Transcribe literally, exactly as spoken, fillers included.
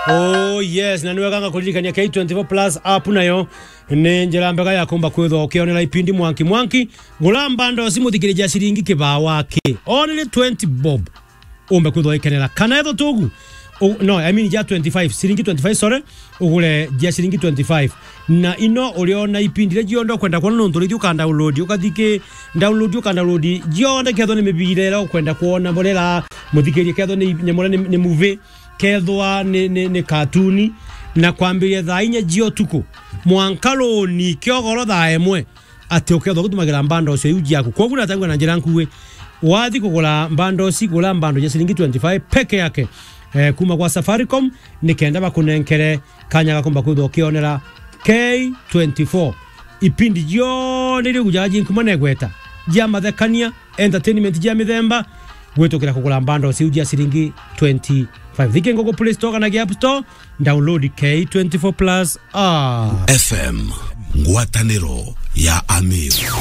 Oh yes, na niwekanga kuririkania K twenty-four plus app nayo ni njira mbega ya kumba kwitho ukionera ipindi mwanki mwanki gulamba ndo simuthikirija ciringi kibawa ki only twenty bob umbe kwitho ikenera kana etho tugu o, no I mean ja twenty-five ciringi twenty-five sorry ugule ja ciringi twenty-five na ino uliona ipindi le jiondo kwenda kuona nonto lithu ka download ukathike download uka download jionde ketho ni mibire la kwenda kuona mborera muthikirie ketho ni nyamora ni movie kethwa ni ni, ni cartoon na kwambiria thaa inya jio tuko mwankaloni kiogoro thaa emwe ati ukethwa gutumagira mbando cio yuji yaku kogu na tangwa na njira nkuwe wathi kugura mbando si gura mbando ya ciringi twenty-five peke yake eh, kuma kwa Safaricom nikenda bakunenkere kanya gakomba kwitho kionera K twenty-four ipindi jo niri gujaji nkumane gweta ja mathekania entertainment ja mithemba gwetokera kugura mbando si uji ciringi twenty-five thike ngogo Play Store kana App Store download K twenty-four plus ah F M ngwataniro ya Amir.